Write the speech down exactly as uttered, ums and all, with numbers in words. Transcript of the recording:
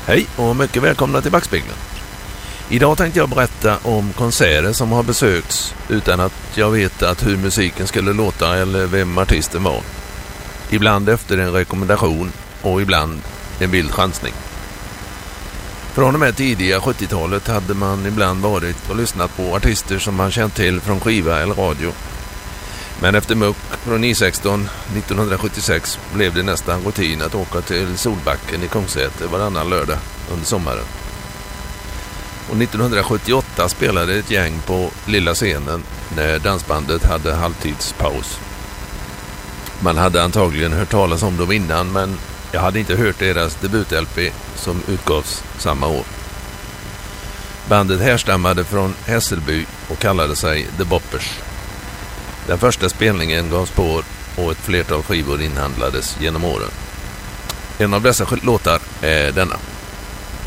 Hej och mycket välkomna till Backspegeln. Idag tänkte jag berätta om konserter som har besökts utan att jag vet att hur musiken skulle låta eller vem artisten var. Ibland efter en rekommendation och ibland en vild chansning. Från och med tidiga sjuttiotalet hade man ibland varit och lyssnat på artister som man känt till från skiva eller radio. Men efter muck från I sexton nittonhundrasjuttiosex blev det nästan rutin att åka till Solbacken i Kungsäter varannan lördag under sommaren. Och nittonhundrasjuttioåtta spelade ett gäng på lilla scenen när dansbandet hade halvtidspaus. Man hade antagligen hört talas om dem innan, men jag hade inte hört deras debut-L P som utgavs samma år. Bandet härstammade från Hässelby och kallade sig The Boppers. Den första spelningen gav spår och ett flertal skivor inhandlades genom åren. En av dessa låtar är denna.